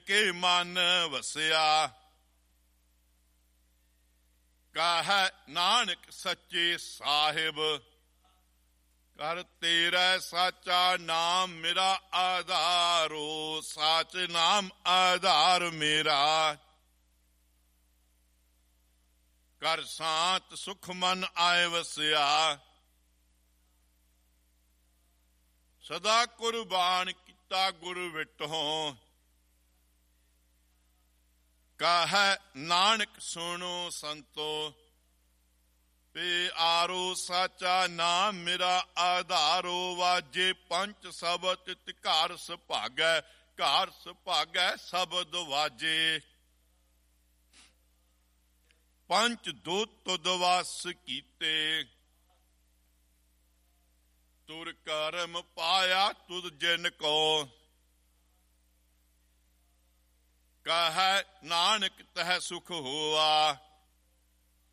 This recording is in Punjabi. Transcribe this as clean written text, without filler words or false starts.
ਕੇ ਮਨ ਵਸਿਆ। ਕਹੈ ਨਾਨਕ ਸੱਚੇ ਸਾਹਿਬ, ਕਰ ਤੇਰਾ ਸਾਚਾ ਨਾਮ ਮੇਰਾ ਆਧਾਰੋ। ਸਾਚ ਨਾਮ ਆਧਾਰ ਮੇਰਾ, ਕਰ ਸਾਤ ਸੁਖ ਮਨ ਆਏ ਵਸਿਆ। ਸਦਾ ਕੁਰਬਾਨ ਕੀਤਾ ਗੁਰ ਵਿਟਹੁ, ਕਹੈ ਨਾਨਕ ਸੁਣੋ ਸੰਤੋ। ਪਿਆਰੋ ਸਾਚਾ ਨਾਮ ਮੇਰਾ ਆਧਾਰੋ। ਵਾਜੇ ਪੰਚ ਸ਼ਬਦ ਤਿਤ ਘਰ ਸੁਭਾਗੈ, ਘਰ ਸੁਭਾਗੈ ਸ਼ਬਦ ਵਾਜੇ। ਪੰਚ ਦੂਤ ਤੁਧ ਵਸ ਕੀਤੇ, ਤੁਰ ਕਰਮ ਪਾਇਆ ਤੁਧ ਜਿਨ ਕੋ। ਕਹੈ ਨਾਨਕ ਤਹਿ ਸੁਖ ਹੋਆ,